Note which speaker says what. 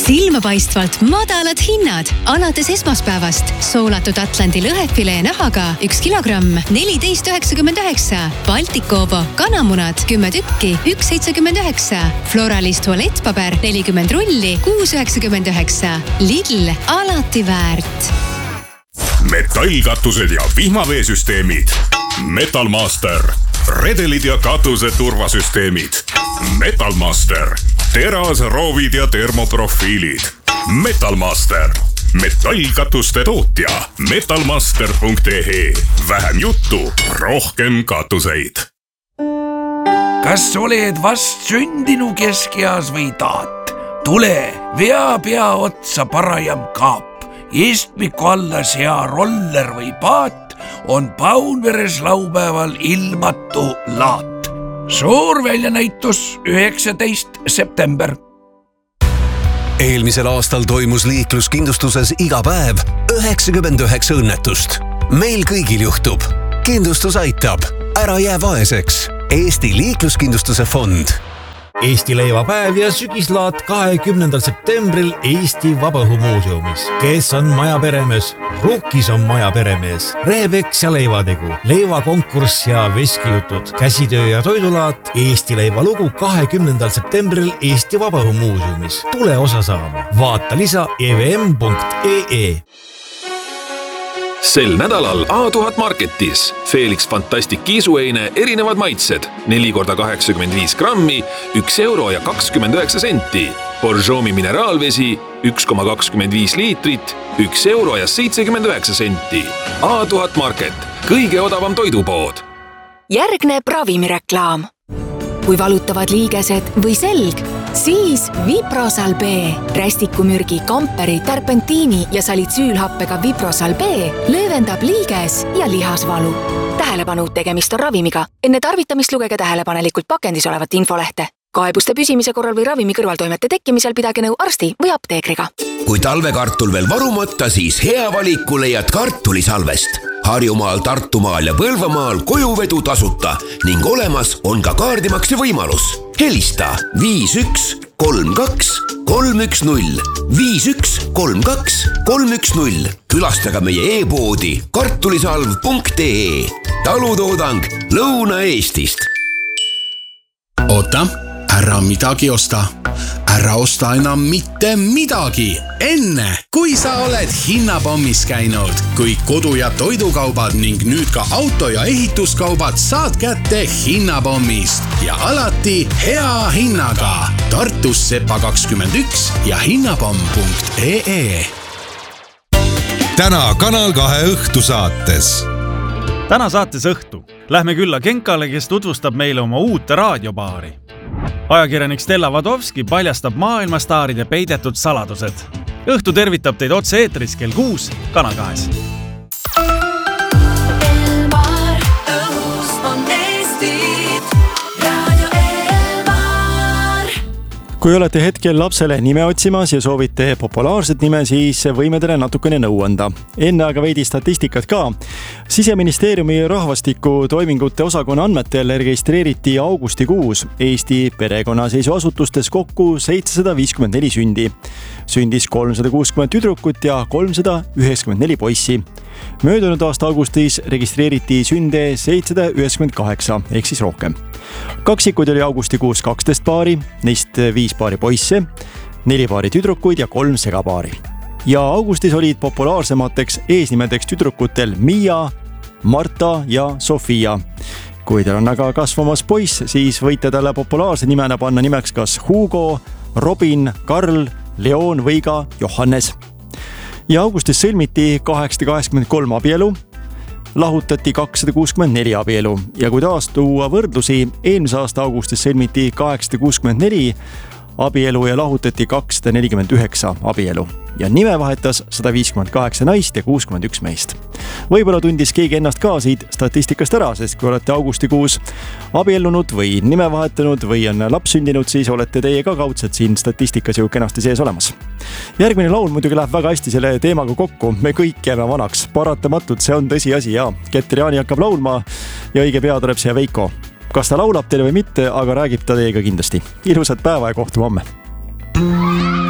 Speaker 1: Silmapaistvalt madalad hinnad. Alates esmaspäevast soolatud Atlandi lõhefilee nahaga 1 kilogramm 14,99. Baltikovo kanamunad 10 tükki 1,79. Floralist tualettpaber 40 rulli 6,99. Lidl, alati väärt.
Speaker 2: Metallkatused ja vihmaveesüsteemid. Metalmaster. Redelid ja katuse turvasüsteemid. Metalmaster. Teras, roovid ja termoprofiilid. Metalmaster. Metallkatuste tootja. Metalmaster.ee. Vähem juttu, rohkem katuseid.
Speaker 3: Kas oled vast sündinu keskeas või taat? Tule, vea pea otsa parajam kaap. Istmiku alla sea roller või paat on Paunveres laupäeval ilmatu laat. Suur väljanäitus 19. september.
Speaker 4: Eelmisel aastal toimus liikluskindlustuses iga päev 99 õnnetust. Meil kõigil juhtub. Kindlustus aitab. Ära jää vaeseks. Eesti liikluskindlustuse fond.
Speaker 5: Eesti leivapäev ja sügislaat 20. septembril Eesti Vabaõhumuuseumis. Kes on maja peremees? Rukkis on maja peremees. Rehepeks ja leivategu, leivakonkurss ja veskijutud, käsitöö ja toidulaat, Eesti leivalugu 20. septembril Eesti Vabaõhumuuseumis. Tule osa saama. Vaata lisa evm.ee.
Speaker 6: Sel nädalal A1000 Marketis Felix Fantastic kiisueine erinevad maitsed 4x85 grammi 1 euro ja 29 senti. Borjomi mineraalvesi 1,25 liitrit 1 euro ja 79 senti. A1000 Market, kõige odavam toidupood.
Speaker 7: Järgneb ravimireklaam. Kui valutavad liigesed või selg, siis Viprosal B. Rästikumürgi, kamperi, terpentiini ja salitsüülhappega Viprosal B löövendab liiges ja lihasvalu. Tähelepanu, tegemist on ravimiga. Enne tarvitamist lugege tähelepanelikult pakendis olevat infolehte. Kaebuste püsimise korral või ravimi kõrvaltoimete tekkimisel pidage nõu arsti või apteekriga.
Speaker 8: Kui talvekartul veel varumata, siis hea valiku leiad kartulisalvest. Harjumaal, Tartumaal ja Põlvamaal kojuvedu tasuta ning olemas on ka kaardimakse võimalus. Helista 5132 310 5132 310. Külastaga meie e-poodi kartulisalv.ee. Talutoodang Lõuna-Eestist.
Speaker 9: Oota, ära midagi osta. Ära osta enam mitte midagi. Enne, kui sa oled hinnapommis käinud, kui kodu- ja toidukaubad ning nüüd ka auto- ja ehituskaubad saad kätte hinnapommist ja alati hea hinnaga. Tartus Sepa 21 ja hinnapomm.ee.
Speaker 10: Täna Kanal 2 õhtusaates.
Speaker 11: Täna saates õhtu lähme külla Kenkale, kes tutvustab meile oma uut raadiopaari. Ajakirjanik Stella Vadovski paljastab maailmastaaride peidetud saladused. Õhtu tervitab teid otse eetris kell 6 Kanal 2.
Speaker 12: Kui olete hetkel lapsele nime otsimas ja soovite populaarset nime, siis võime teile natukene nõu anda. Enne aga veidi statistikat ka. Siseministeeriumi rahvastiku toimingute osakonna andmetel registreeriti augustikuus Eesti perekonnaseisuasutustes kokku 754 sündi. Sündis 360 tüdrukut ja 394 poissi. Möödunud aasta augustis registreeriti sünde 798, ehk siis rohkem. Kaksikuid oli augustikuus 12 paari, neist 5 paari poisse, 4 paari tüdrukuid ja 3 segapaari. Ja augustis olid populaarsemateks eesnimedeks tüdrukutel Mia, Marta ja Sofia. Kui teil on aga kasvamas poiss, siis võite talle populaarse nimena panna nimeks kas Hugo, Robin, Karl, Leon või ka Johannes. Ja augustis sõlmiti 883 abielu, lahutati 264 abielu ja kui taas tuua võrdlusi, eelmise aasta augustis sõlmiti 864 abielu ja lahutati 249 abielu ja nime vahetas 158 naist ja 61 meest. Võib-olla tundis keegi ennast ka siit statistikast ära, sest kui olete augustikuus abiellunud või nime vahetanud või on laps sündinud, siis olete teie ka kaudselt siin statistikas ju kenasti sees olemas. Järgmine laul muidugi läheb väga hästi selle teemaga kokku. Me kõik jääme vanaks. Paratamatult see on tõsiasi ja Ketriani hakkab laulma ja õige pea tuleb siia Veiko. Kas ta laulab teile või mitte, aga räägib ta teiega kindlasti. Ilusat päeva ja kohtume homme.